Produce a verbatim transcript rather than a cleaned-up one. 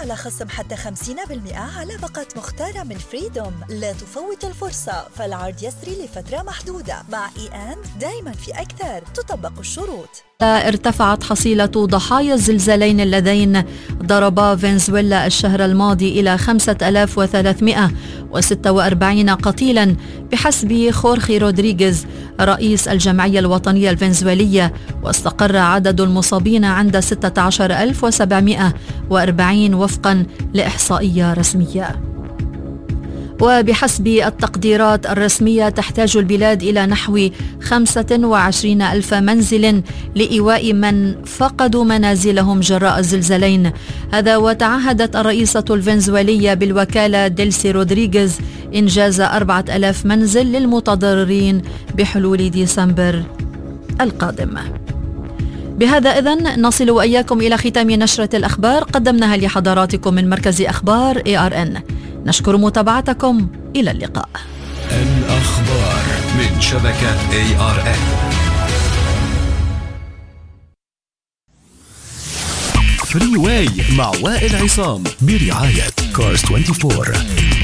على خصم حتى خمسين بالمئة على باقة مختارة من فريدوم. لا تفوت الفرصة، فالعرض يسري لفترة محدودة. مع إي أند دايما في أكثر، تطبق الشروط. ارتفعت حصيلة ضحايا الزلزالين اللذين ضربا فنزويلا الشهر الماضي إلى خمسة آلاف وثلاثمئة وستة وأربعين قتيلا بحسب خورخي رودريغيز رئيس الجمعية الوطنية الفنزويلية، واستقر عدد المصابين عند ستة عشر ألف وسبعمئة وأربعين وفقا لإحصائية رسمية. وبحسب التقديرات الرسمية تحتاج البلاد إلى نحو خمسة وعشرين ألف منزل لإيواء من فقدوا منازلهم جراء الزلزالين. هذا وتعهدت الرئيسة الفنزويلية بالوكالة ديلسي رودريغيز إنجاز أربعة آلاف منزل للمتضررين بحلول ديسمبر القادم. بهذا إذن نصل وإياكم إلى ختام نشرة الأخبار قدمناها لحضراتكم من مركز أخبار إيه آر إن. نشكر متابعتكم. إلى اللقاء. الأخبار من شبكة إيه آر إن. فري واي مع وائل عصام برعاية كارز أربعة وعشرين.